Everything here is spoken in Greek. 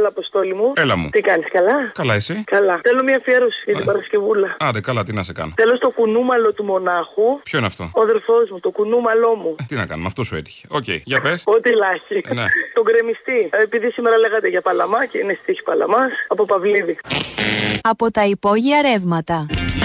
Έλα, Αποστόλη μου. Έλα μου. Τι κάνεις, καλά? Καλά, εσύ? Καλά. Θέλω μια αφιέρωση για την Παρασκευούλα. Άντε, καλά, τι να σε κάνω. Θέλω στο κουνούμαλο του μονάχου. Ποιο είναι αυτό? Ο αδερφός μου, το κουνούμαλό μου. Τι να κάνουμε, αυτό σου έτυχε. Οκ, για πες. Ό,τι λάχει. Ναι. Τον κρεμιστή. Επειδή σήμερα λέγατε για Παλαμά και είναι στίχη Παλαμάς, από Παυλίδη. Από τα υπόγεια ρεύματα.